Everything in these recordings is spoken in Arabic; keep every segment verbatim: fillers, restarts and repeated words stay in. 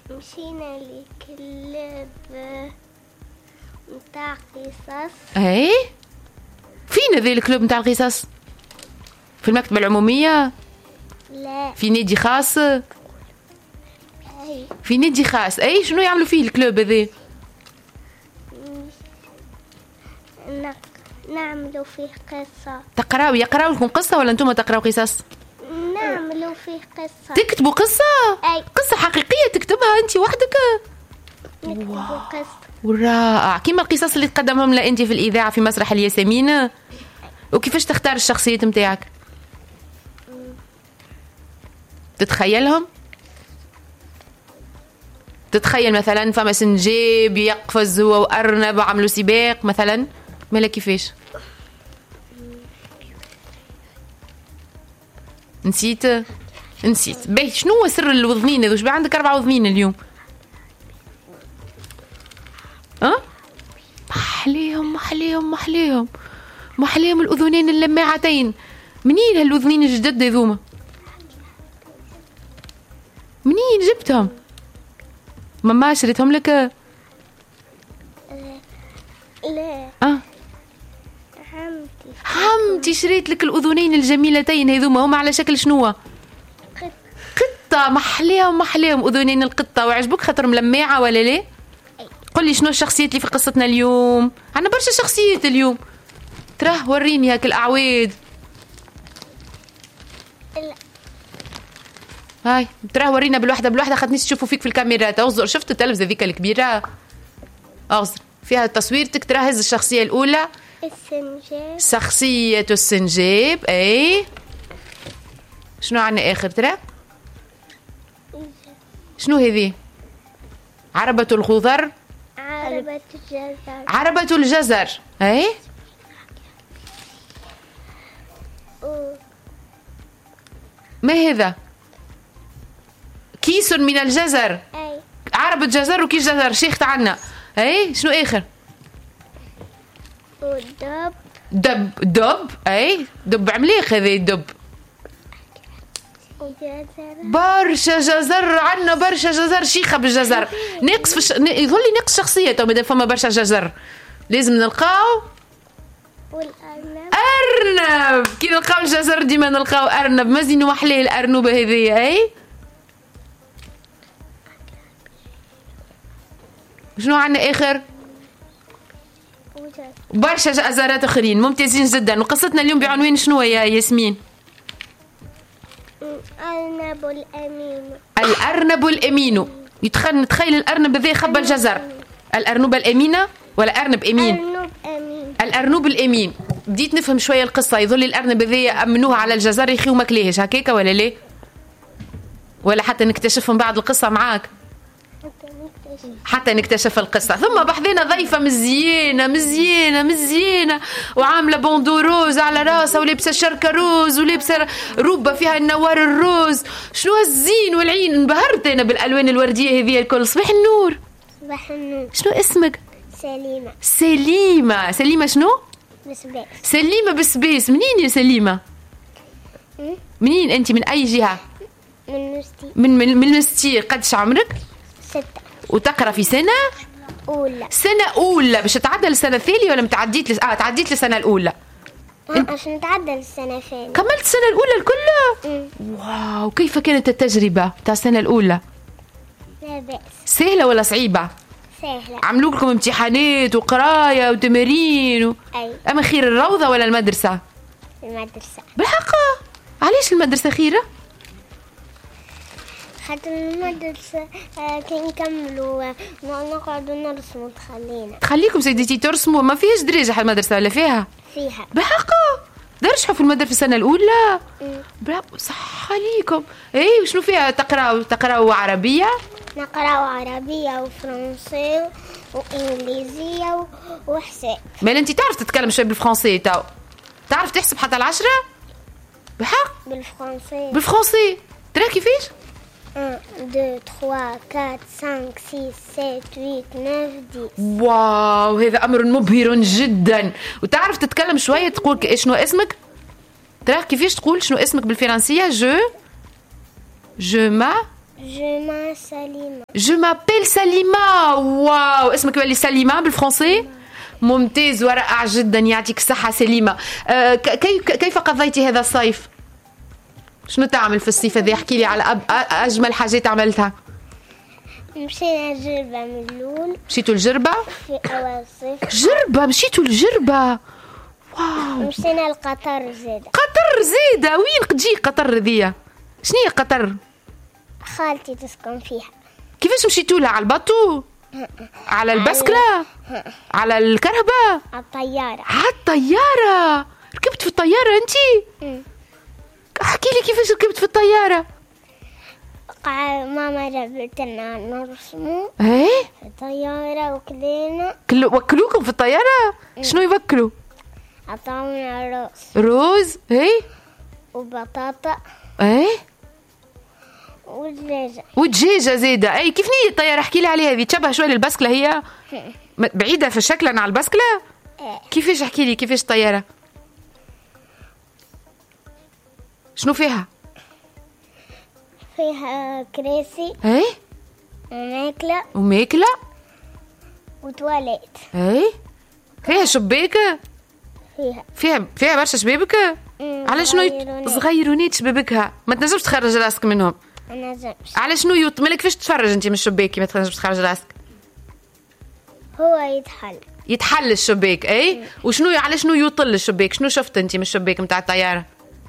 مشينا لكلب متاع قصص. اي فين هذا الكلوب متاع القصص؟ في المكتبة العمومية؟ لا في نادي خاص؟ أي. في نادي خاص. اي شنو يعملوا فيه الكلوب هذا؟ نعملوا فيه قصة. تقراو يقراو لكم قصة ولا انتم تقراو قصص؟ نعملوا فيه قصة. تكتبوا قصة؟ أي. قصة حقيقية تكتبها انت وحدك؟ نكتبوا قصة. رائع. كيما القصص اللي تقدمهم لنا انت في الإذاعة في مسرح الياسمين. وكيفاش تختار الشخصيات متاعك؟ تتخيلهم؟ تتخيل مثلا فما سنجاب يقفز هو وأرنب وعملوا سباق مثلا؟ مالا كيفاش؟ نسيت نسيت باهي. شنو هو سر الوذنين هذو؟ شبيه عندك أربع وذنين اليوم؟ أه؟ محليهم محليهم محليهم محليهم الأذنين اللماعتين. منين هالأذنين الجدد هذوما؟ منين جبتهم؟ ماما شريتهم لك؟ لا اه عمتي عمتي شريت لك الأذنين الجميلتين هذوما. هما على شكل شنو؟ قطة. محليهم محليهم أذنين القطة. وعجبوك خاطر ملماعة ولا ليه؟ قل لي شنو الشخصيات اللي في قصتنا اليوم؟ عندنا برشا شخصيات اليوم. تراه وريني هاك الأعواد. لا. هاي تراه ورينا بالوحدة بالوحدة خاطنيش تشوفوا فيك في الكاميرات. أغزر شفت التلفزة ذيك الكبيرة؟ أغزر فيها تصويرتك. تراه هز الشخصية الأولى. السنجاب. شخصية السنجاب. أي شنو عنا آخر ترى؟ شنو هذي؟ عربة الخضر. عربة الجزر. عربة الجزر. أي ما هذا؟ كيس من الجزر. أي. عربة جزر وكيس جزر شيخت عنا. أي شنو آخر؟ ودب. دب. دب. أي دب عمليق هذا الدب. وجزر. برشا جزر عنا برشا جزر. شيخة بالجزر. ناقص في الش... يظل لي ناقص شخصية تو مادام فما برشا جزر. لازم نلقاو والأرنب. أرنب. كي نلقاو الجزر ديما نلقاو أرنب. مازين وحليه الأرنوبة هذه. أي شنو عنا آخر؟ وجزر. برشا جزرات آخرين ممتازين جدا. وقصتنا اليوم بعنوان شنو يا ياسمين؟ الأرنب الأمين. الأرنب الأمين. يتخيل نتخيل الأرنب ذي خبى الجزر. الأرنوبة الأمينة ولا أرنب أمين؟ أرنب أمين. الأرنوب الأمين. بديت نفهم شوية القصة. يظل الأرنب ذي أمنوها على الجزر يخيو ماكليهش هكاكا ولا ليه؟ ولا حتى نكتشف من بعد القصة معاك؟ حتى نكتشف القصة. ثم بحذينا ضيفة مزيانة مزيانة مزيانة وعاملة بوندو روز على راسها ولابسة شركة روز ولابسة روبة فيها النوار الروز. شنو الزين والعين. انبهرت أنا بالألوان الوردية هذه الكل. صباح النور. صباح النور. شنو اسمك؟ سليمة. سليمة. سليمة شنو؟ بسباس. سليمة بسبيس. منين يا سليمة؟ منين أنت؟ من أي جهة؟ من نستي. من من من نستي. قدش عمرك؟ ستة. وتقرا في سنة أولى. سنة أولى. باش تعدل السنة الثانية ولا متعديت لس... آه تعديت للسنة الأولى؟ انت... عشان تعدل السنة الثانية. كملت السنة الأولى الكل؟ واو. كيف كانت التجربة تاع السنة الأولى؟ لا بأس. سهلة ولا صعيبة؟ سهلة. عملوا لكم امتحانات وقراية وتمارين و... أي. أما خير الروضة ولا المدرسة؟ المدرسة. بالحق. علاش المدرسة خيرة؟ خاطر المدرسة كي نكملوا نقعدوا نرسموا تخلينا. تخليكم سيدتي ترسموا. ما فيهاش درجة المدرسة ولا فيها؟ فيها. بالحق. درجحوا في المدرسة في السنة الأولى. برافو صح عليكم. اي وشنو فيها؟ تقراوا تقراوا عربية؟ نقراوا عربية وفرنسية وإنجليزية وحساب. مال انت تعرف تتكلم شوي بالفرنسي تو؟ تعرف تحسب حتى العشرة؟ بحق؟ بالفرنسي. بالفرنسي. ترى كيفاش؟ واحد اثنين ثلاثة أربعة خمسة ستة سبعة ثمانية تسعة عشرة. واو هذا أمر مبهر جدا. وتعرف تتكلم شوية تقول شنو اسمك؟ ترى كيفاش تقول شنو اسمك بالفرنسية؟ جو جو ما جو ما سليمة. جو مابيل سليمة. واو، اسمك يولي سليمة بالفرنسي؟ ممتاز ورائع جدا، يعطيك الصحة سليمة. آه كيف كيف قضيتي هذا الصيف؟ شنو تعمل في الصيف هذا؟ احكي لي على أب أجمل حاجات عملتها. مشينا الجربة من الأول. مشيتوا الجربة؟ في أول الصيف. جربة، مشيتوا الجربة. واو. مشينا القطر زيادة. قطر زيادة، وين تجي قطر ذي؟ شنو هي قطر؟ خالتي تسكن فيها. كيفاش مشيتوا لها؟ على الباطو؟ على البسكلة؟ على الكرهبة؟ على الطيارة. على الطيارة؟ ركبت في الطيارة انتي؟ احكي لي كيفاش ركبت في الطيارة. ماما جابت لنا نرسمو ايه في الطيارة وكلينا. كلو وكلوكم في الطيارة؟ شنو يوكلوا؟ عطاونا روز. روز ايه وبطاطا ايه ودجاجة. ودجاجة زيادة. اي كيف نية الطيارة؟ احكي لي عليها. هذه تشبه شوية للبسكلة، هي بعيدة في الشكل عن البسكلة. ايه. كيفاش؟ احكي لي كيفاش الطيارة؟ شنو فيها؟ فيها كراسي. ايه وماكلة. وماكلة. وتواليت. ايه فيها شباك. فيها فيها فيها برشا شبابك. على شنو يت... صغيرونيت شبابكها ما تنجمش تخرج راسك منهم. ما نجمش. على شنو يط... مالك كيفاش تتفرج انت من الشباك ما تنجمش تخرج راسك؟ هو يتحل. يتحل الشباك. اي وشنو على شنو يطل الشباك؟ شنو شفت انت من الشباك نتاع الطياره؟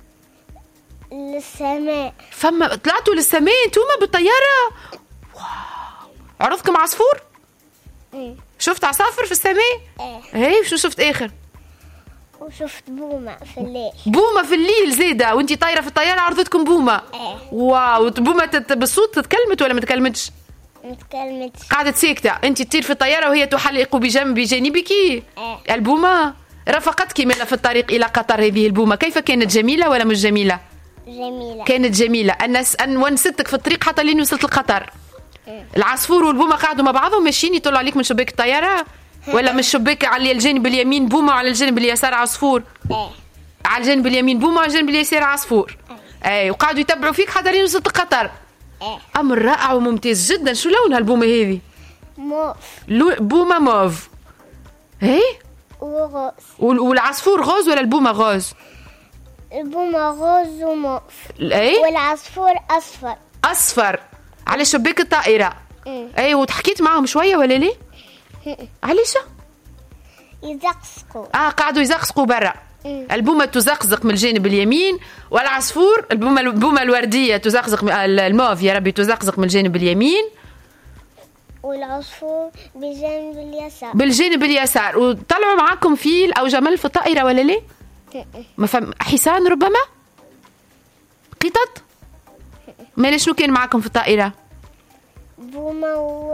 للسماء. فما طلعتوا للسماء انتوما بالطياره؟ واو. عرضكم عصفور؟ مم. شفت عصافر في السماء؟ ايه. ايه وشو شفت اخر؟ وشفت بومة في الليل. بومة في الليل زيدة وانتي طايرة في الطيارة عرضتكم بومة. ايه. واو. بومة تت... بالصوت تتكلمت ولا ما تكلمتش؟ متكلمتش. قاعدة ساكتة. انتي تطير في الطيارة وهي تحلق بجنب بجانبك. ايه. البومة رافقتك ماذا في الطريق إلى قطر هذه البومة؟ كيف كانت؟ جميلة ولا مش جميلة؟ جميلة. كانت جميلة. الناس أن ونستك في الطريق حتى لين وصلت لقطر. العصفور والبومة قاعدوا مع بعضهم ماشيين يطلعوا عليك من شباك الطيارة ولا من الشباك على الجانب اليمين بومة وعلى الجانب اليسار عصفور؟ ايه. على الجانب اليمين بومة وعلى الجانب اليسار عصفور. اي أيه. وقعدوا يتبعوا فيك حتى لين وصلت لقطر. ايه. أمر رائع وممتاز جدا. شو لونها البومة هذه؟ موف. لو... بومة موف. ايه وغوز. والعصفور غوز ولا البومة غوز؟ البومة غوز وموف. ايه والعصفور أصفر. أصفر على شباك الطائرة. مم. اي وتحكيت معهم شوية ولا ليه؟ علاش؟ يزقزقوا. اه قعدوا يزقزقوا برا. مم. البومة تزقزق من الجانب اليمين والعصفور البومة البومة الوردية تزقزق من الموف يا ربي تزقزق من الجانب اليمين والعصفور بجانب اليسار. بالجانب اليسار. وطلعوا معاكم فيل أو جمل في الطائرة ولا ليه؟ ما فهم. حصان ربما؟ قطط؟ مالا شنو كان معاكم في الطائرة؟ بومة و...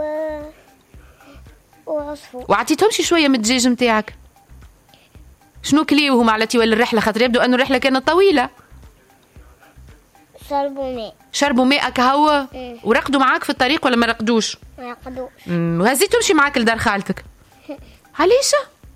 وعصفور. وعطيتهمش شوية من الدجاج متاعك؟ شنو كليوهم على تيوال الرحلة؟ خاطر يبدو أن الرحلة كانت طويلة. شربوا ماء. شربوا ماء كهوة؟ ورقدوا معاك في الطريق ولا ما رقدوش؟ ما يقدوش. وهزيتهمش معاك لدار خالتك؟ علاش؟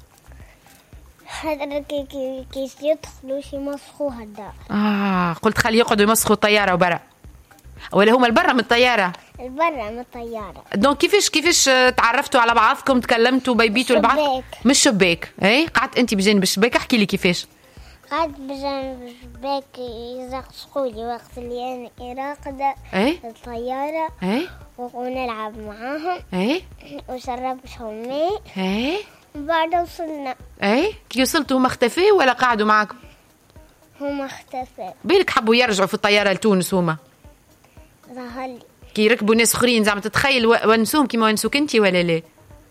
خاطر كي كي كي يدخلوا يمسخوها الدار. اه قلت خلي يقعدوا يمسخوا الطيارة وبرا ولا هما البرا من الطيارة؟ البرا من الطيارة. دونك كيفاش كيفاش تعرفتوا على بعضكم تكلمتوا بيبيتوا لبعض؟ شباك. من الشباك. اي قعدت انت بجانب الشباك. احكي لي كيفاش. قعدت بجانب الشباك يزقزقوا لي وقت اللي انا راقدة اي في الطيارة. اي ونلعب معاهم. اي وشربتهم ماء. اي وبعد وصلنا. اي كي وصلتوا هما اختفوا ولا قعدوا معاكم؟ هما اختفوا. بالك حبوا يرجعوا في الطيارة لتونس هما؟ ظهر لي كي ركبوا ناس اخرين زعما تتخيل ونسوهم كيما ونسوك انت ولا لا؟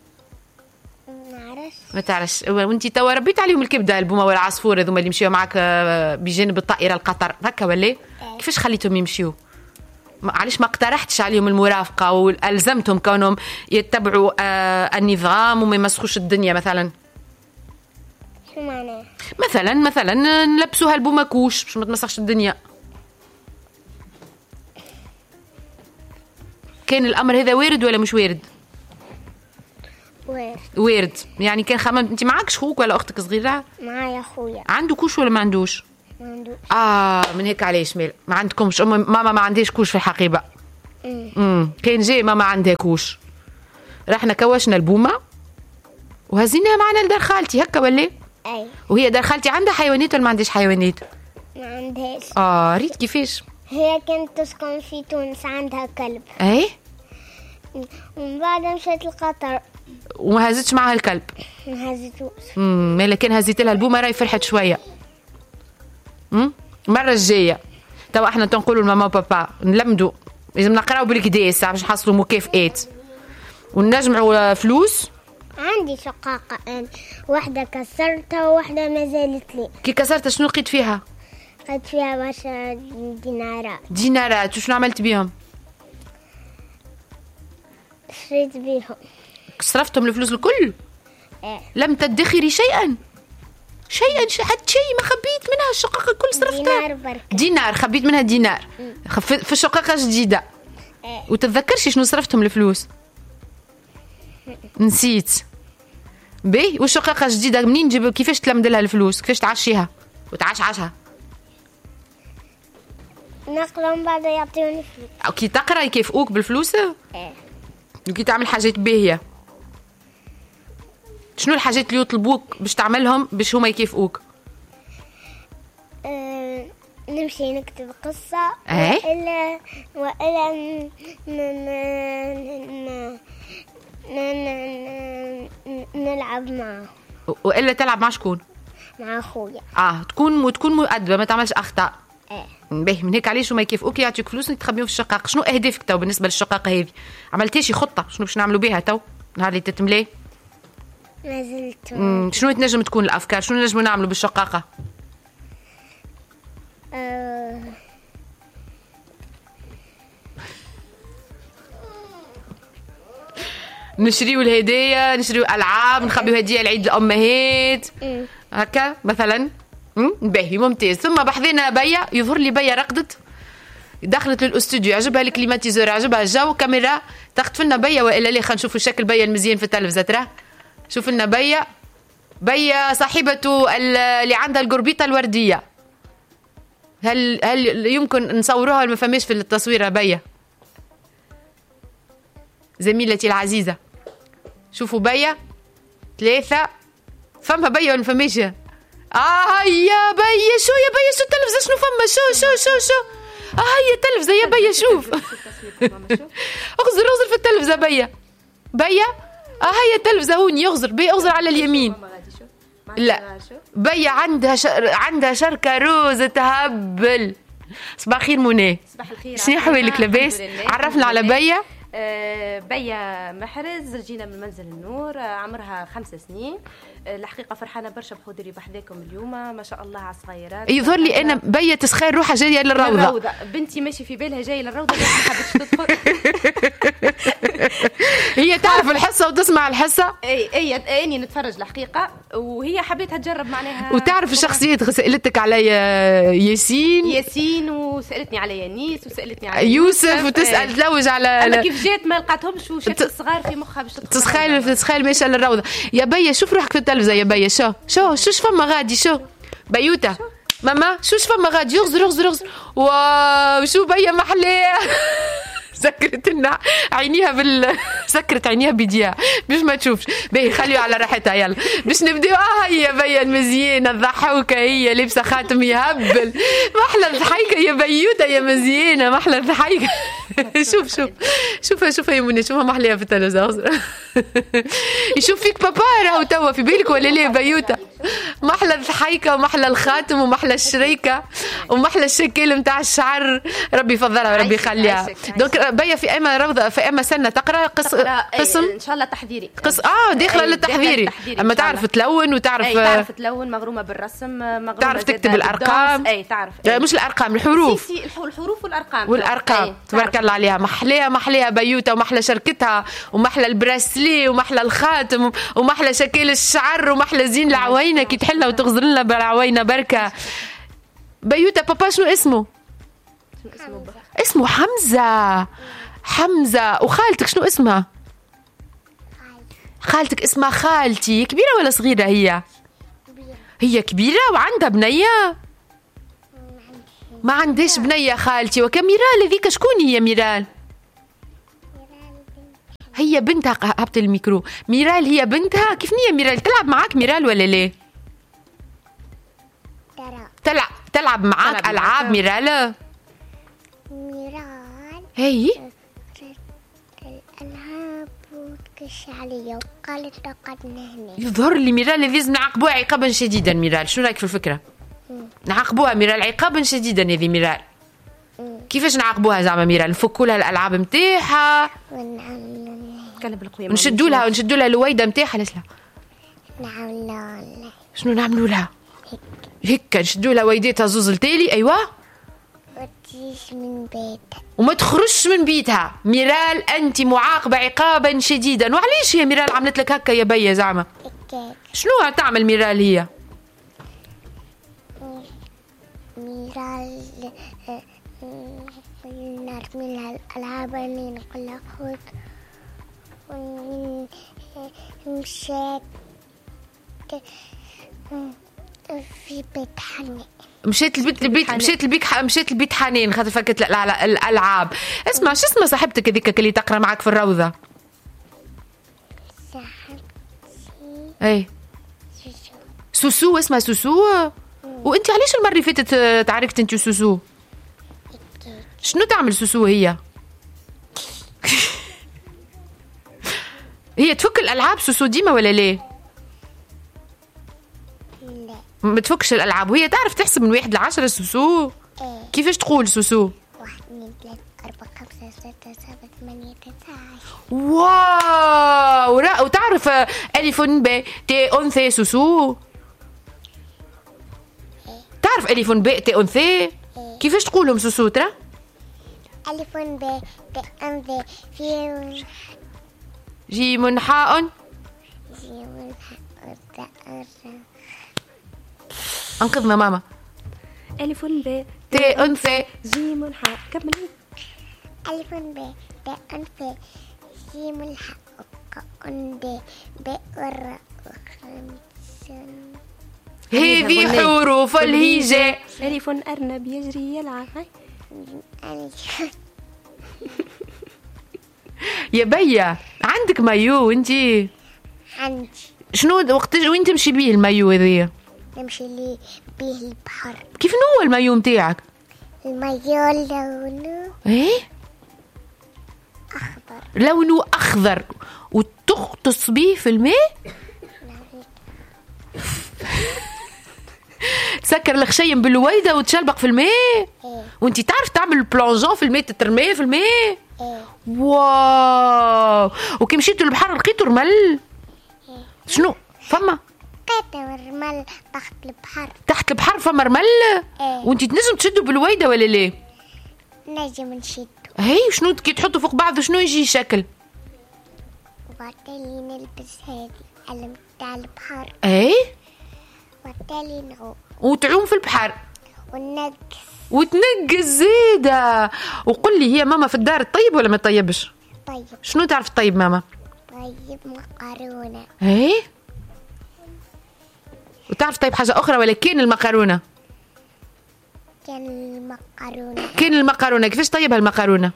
ما عرفش. ما تعرفش. وانت توا ربيت عليهم الكبده البومه والعصفور هذوما اللي مشيو معاك بجانب الطائره القطر هكا ولا؟ كيفاش خليتهم يمشيو؟ علاش ما اقترحتش عليهم المرافقه والزمتهم كونهم يتبعوا آه النظام وما يمسخوش الدنيا مثلا؟ شو معناه؟ مثلا مثلا نلبسوها البومه كوش باش ما تمسخش الدنيا. كان الامر هذا وارد ولا مش وارد؟ وارد. وارد. يعني كان خممت. انت معكش خوك ولا اختك صغيره؟ معايا خويا. عنده كوش ولا ما عندوش؟ ما عندوش. اه من هيك علاش مال ما عندكمش؟ أم ماما ما عندهاش كوش في الحقيبه. امم كان جاي ما ما عندهاكوش، رحنا كوشنا البومه وهزيناها معنا لدار خالتي هكا ولا؟ اي. وهي دار خالتي عندها حيوانات ولا ما عندهاش حيوانات؟ ما عندهاش. اه ريت كيفاش؟ هي كانت تسكن في تونس، عندها كلب. اي. ومن بعد مشيت القطر وما هزتش معها الكلب؟ ما هزتوش. امم مالا كان هزيت لها البومه راهي فرحت شويه. امم المره الجايه توا احنا تنقولوا لماما وبابا نلمدوا، لازم نقراو بالكدا ساعه باش نحصلوا مكافئات ونجمعوا فلوس. عندي شقاقة أنا، واحدة كسرتها وواحدة ما زالت لي. كي كسرتها شنو لقيت فيها؟ لقيت فيها برشا دينارات. دينارات وشنو عملت بيهم؟ شريت بيهم. صرفتهم الفلوس الكل؟ ايه. لم تدخري شيئا؟ شيئا ش... حتى شيء ما خبيت منها؟ الشقاقة الكل صرفتها؟ دينار برك. دينار خبيت منها دينار في... في الشقاقة جديدة. ايه. وتتذكرش شنو صرفتهم الفلوس؟ نسيت. باهي والشقاقة جديدة منين جيب كيفاش تلمد لها الفلوس؟ كيفاش تعشيها وتعشعشها؟ نقرا من بعد يعطيوني فلوس. أو كي تقرا يكافئوك بالفلوس؟ ايه. وكي تعمل حاجات باهية شنو الحاجات اللي يطلبوك باش تعملهم باش هما يكافئوك؟ أه نمشي نكتب قصة. ايه. وإلا وإلا ن... ن... ن... ن... ن... نلعب معه. والا تلعب مع شكون؟ مع أخويا. اه تكون وتكون مؤدبة ما تعملش أخطاء. ايه. باهي من هيك علاش هما يكافئوك يعطيوك فلوس انك تخبيهم في الشقاق. شنو اهدافك تو بالنسبه للشقاقه هذه؟ عملتيش خطه شنو باش نعملوا بها تو نهار اللي تتملي؟ ما زلت. مم، شنو تنجم تكون الافكار؟ شنو نجموا نعملوا بالشقاقه؟ أه... نشريو الهدايا، نشريو العاب، نخبيو هديه لعيد الامهات هكا مثلا. باهي ممتاز. ثم بحذينا بيا، يظهر لي بيا رقدت دخلت للاستوديو، عجبها الكليماتيزور، عجبها الجو، كاميرا تاخذ لنا بيا والا لا؟ خلينا نشوفوا شكل بيا المزيان في التلفزه. تراه شوف لنا بيا، بيا صاحبته اللي عندها القربيطه الورديه. هل هل يمكن نصوروها ولا ما فماش في التصوير بيا؟ زميلتي العزيزه شوفوا بيا ثلاثه، فما بيا ولا ما فماش؟ اه يا بيا شو يا بيا شو التلفزه شنو فما؟ شو شو شو شو اه هي التلفزه يا بيا شوف. اغزر اغزر في التلفزه بيا بيا اه هي التلفزه هوني يغزر بيا، اغزر على اليمين. لا بيا عندها شر... عندها شركه روز تهبل. صباح الخير منى. صباح الخير. شنو حوالك لاباس؟ عرفنا على بيا. آه بيا محرز، جينا من منزل النور، آه عمرها خمس سنين. آه الحقيقه فرحانه برشا بحضوري بحذاكم اليوم، ما شاء الله على الصغيرات. يظهر لي انا بيا تسخير روحها جايه للروضه. الروضه بنتي ماشي في بالها جايه للروضه بس ما حبتش تدخل. هي تعرف الحصه وتسمع الحصه. اي اي اني نتفرج الحقيقه، وهي حبيتها تجرب معناها. وتعرف الشخصيات، سالتك على ياسين ياسين وسالتني على يانيس وسالتني على يوسف وتسال تلوج على انا كيف جات ما لقاتهمش وشفت الصغار في مخها باش تدخل. تسخيل تسخيل ماشيه للروضه. يا بيا شوف روحك في التلفزه يا بيا. شو شو شو فما غادي؟ شو بيوتا شو؟ ماما شو فما غادي؟ يغزر يغزر يغزر وشو بيا محلاه. سكرت لنا عينيها بال سكرت عينيها بيديها باش ما تشوفش. باهي خليها على راحتها. يلا باش نبداو. اه هي بيا المزيانه الضحوكه، هي لابسه خاتم يهبل. محلى الضحيكه يا بيوته يا مزيانه، محلى الضحيكه. شوف شوف شوفها شوفها يا منى، شوفها محليها في التلفزه. يشوف فيك بابا راهو توا في بالك ولا لا بيوته؟ محلى الضحيكه ومحلى الخاتم ومحلى الشريكه ومحلى الشكل نتاع الشعر. ربي يفضلها وربي يخليها. دونك بيا في اما روضه في اما سنه تقرا قص... قسم ان شاء الله تحضيري قص اه داخله للتحضيري. اما تعرف تلون وتعرف اي تعرف تلون، مغرومه بالرسم، مغرومه تعرف تكتب الارقام. اي تعرف أي. مش الارقام الحروف. سي سي الحروف والارقام والارقام تبارك الله عليها. محليها محليها بيوته ومحلى شركتها ومحلى البراسلي ومحلى الخاتم ومحلى شكل الشعر ومحلى زين العوينه كي تحلها وتغزر لنا بالعوينه بركه. بيوته بابا شنو اسمه؟ اسمه اسمه حمزه. حمزه. وخالتك شنو اسمها؟ خالتك اسمها خالتي. كبيره ولا صغيره هي؟ هي كبيره وعندها بنيه؟ ما عندهاش بنيه خالتي. وكميرال هذيك شكون هي ميرال؟ هي بنتها، هبط الميكرو، ميرال هي بنتها. كيف نية ميرال تلعب معاك ميرال ولا ليه؟ ترى تلعب تلعب معاك تلعب ألعاب معاك. ميرال؟ ميرال هي الألعاب وتكش علي وقالت تقعدنا هنا. يظهر لي ميرال لازم نعاقبوها عقابا شديدا. ميرال شو رايك في الفكرة؟ نعاقبوها ميرال عقابا شديدا. هذه ميرال كيفاش نعاقبوها زعما ميرال؟ نفكوا لها الألعاب نتاعها، ونعمل كلب القوية نشدوا لها ونشدوا لها الويدة نتاعها. لسلا نعمل شنو نعملوا لها؟ هيك نشدوا لها ويديتها زوز التالي. أيوة، وتجيش من بيتها. وما تخرجش من بيتها. ميرال أنت معاقبة عقابا شديدا. وعليش هي ميرال عملت لك هكا يا بيا زعما؟ هيك شنو تعمل ميرال هي؟ ميرال نرمي لها الألعاب اللي نقول لها خذ، ومشيت في بيت حنين. مشيت البيت البيت مشيت البيت مشيت البيت حنين خاطر فكت الألعاب. اسمع، شو اسمها صاحبتك هذيك اللي تقرا معك في الروضة؟ صاحبتي اي سوسو. سوسو، اسمها سوسو. وانت علاش المره اللي فاتت تعاركت انت وسوسو؟ شنو تعمل سوسو هي؟ هي تفك الالعاب سوسو ديما ولا ليه؟ لا ما تفكش الالعاب. وهي تعرف تحسب من واحد لعشرة سوسو؟ ايه. كيفاش تقول سوسو؟ واحد اثنين ثلاثة أربعة خمسة ستة سبعة ثمانية تسعة عشرة. واو. ورا- وتعرف ألف ب ت أنثى سوسو؟ تعرف ألف ب ت أنثى؟ كيفاش تقولهم سوسو ترى؟ ألف ب ت أنثى في جيم حاء. جيم انقذنا ماما. ألف ب ت أنثى. جيم حاء. كملي. ألف ب ت أنثى جيم الحاء ق ب ب والراء وخمس. هذه حروف الهجاء. ألف أرنب يجري يلعب. هاي أنا يا بيا عندك مايو انتي؟ عندي. شنو وقت وين تمشي بيه المايو هذيا؟ نمشي لي بيه البحر. كيف هو المايو نتاعك؟ المايو لونه ايه أخضر. لونه اخضر وتغطس بيه في الماء. تسكر الخشيم بالويده وتشلبق في الماء. ايه وانتي تعرف تعمل بلونجون في الماء، تترمي في الماء. ايه. واو. وكي مشيتوا للبحر لقيتوا رمل؟ شنو فما لقيت الرمل تحت البحر. تحت البحر؟ فما رمل؟ ايه. وانتي تنجم تشدوا بالويده ولا ليه؟ نجم نشدو. هي شنو كي تحطوا فوق بعض شنو يجي شكل؟ وبالتالي نلبس هذه القلم تاع البحر. ايه. وبالتالي نعوم وتعوم في البحر ونقص. وتنقز زيدة. وقل لي هي ماما في الدار طيب ولا ما طيبش؟ طيب شنو تعرف طيب ماما؟ طيب مقارونة. ايه. وتعرف طيب حاجة أخرى ولا كاين المقارونة؟ كان المقارونة كاين المقارونة. كيفاش طيبها المقارونة؟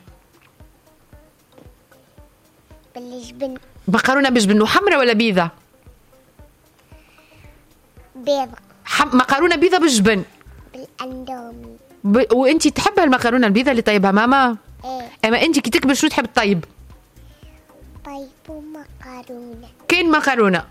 بالجبن مقارونة بجبن. وحمرة ولا بيضة؟ بيضة. حم... مقارونة بيضة بالجبن. بالأندومي. ب... وانتي تحبها المقارونة البيضة اللي طيبها ماما؟ ايه. اما انتي كي تكبر شنو تحب طيب؟ طيب ومقارونة. كاين مقارونة.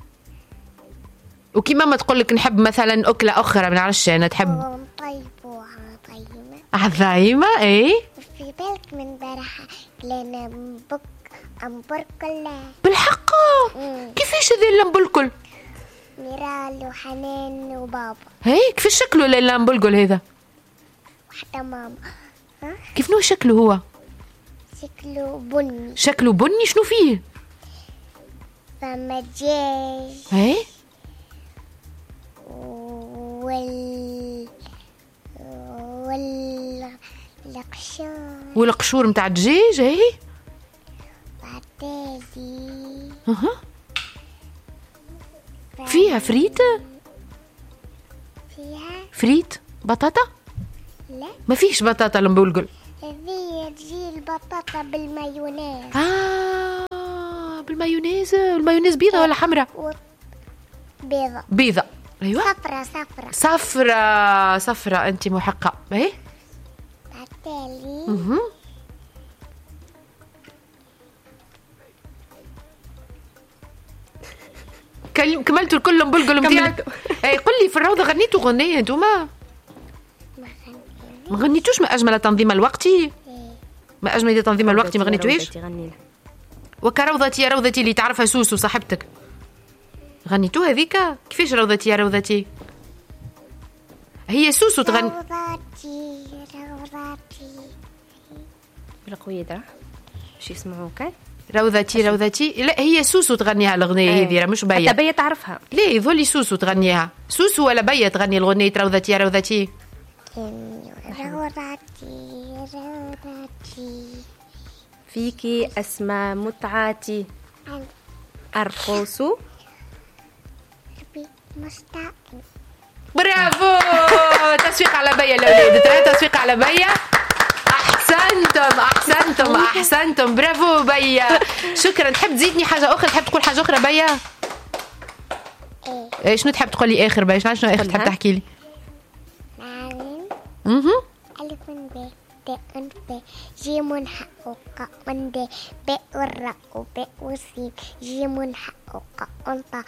وكي ماما تقول لك نحب مثلا أكلة أخرى ما نعرفش أنا تحب طيب وعظيمة. عظيمة. ايه. في بالك من بارحة لنا بك أمبركل. بالحق مم. كيفاش هذا اللمبلكل؟ ميرال وحنان وبابا. هي كيفاش شكله اللمبلكل هذا؟ واحدة ماما. ها؟ كيف نوع شكله هو؟ شكله بني. شكله بني. شنو فيه؟ فما دجاج هي وال وال القشور والقشور متاع الدجاج. هي بعتادي اها فيها فريت. فيها فريت بطاطا؟ لا ما فيش بطاطا المبلقل. هذه تجي البطاطا بالمايونيز. آه والمايونيز المايونيز بيضة ولا حمراء؟ بيضة. بيضة. ايوه صفرة صفرة صفرة صفرة. انت محقة. ايه بعتالي اها كملتوا الكل بلقل نتاعك. اي قل لي في الروضة غنيتوا غنية انتوما؟ ما غنيتوش ما اجمل تنظيم الوقتي؟ ما اجمل تنظيم الوقتي ما غنيتوش؟ وكروضتي يا روضتي اللي تعرفها سوسو صاحبتك غنيتو هذيك؟ كيفاش روضتي يا روضتي؟ هي سوسو تغني روضتي روضتي بالقوية درا شو يسمعوك؟ روضتي روضتي. لا هي سوسو تغنيها الأغنية هذه مش بيا. حتى بيا تعرفها. ليه يظلي سوسو تغنيها؟ سوسو ولا بيا تغني الأغنية روضتي يا روضتي؟ روضتي روضتي فيكي أسمى متعاتي أرقص مستقيم. برافو. تسويق على بيا الأولاد. ترى تسويق على بيا. أحسنتم أحسنتم أحسنتم. برافو بيا. شكرا. تحب تزيدني حاجة أخرى؟ تحب تقول حاجة أخرى بيا؟ إيه شنو تحب تقولي آخر بيا؟ شنو آخر تحب تحكي لي؟ معلم اها ألف ب تاء ب جيم حاء قاف د باء راء باء سين جيم حاء قاف طاء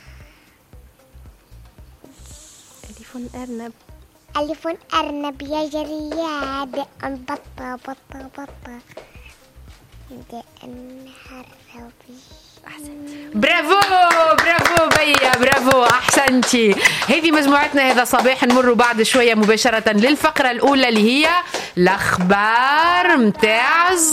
ألف أرنب ألف أرنب يجري داء بطة بطة بطة داء حرفي. برافو برافو بيا برافو احسنتي. هذه مجموعتنا هذا صباح. نمر بعد شويه مباشره للفقره الاولى اللي هي الاخبار متاع